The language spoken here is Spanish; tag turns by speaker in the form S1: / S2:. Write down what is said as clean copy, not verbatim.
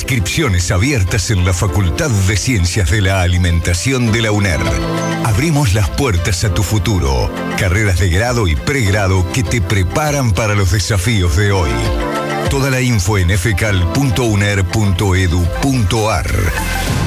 S1: Inscripciones abiertas en la Facultad de Ciencias de la Alimentación de la UNER. Abrimos las puertas a tu futuro. Carreras de grado y pregrado que te preparan para los desafíos de hoy. Toda la info en fcal.uner.edu.ar.